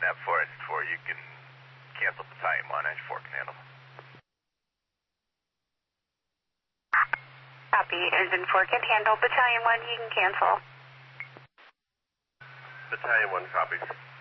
that Forest 4, you can cancel Battalion 1, Edge 4 can handle. Copy, Engine 4 can handle. Battalion 1, you can cancel. Battalion 1 copies.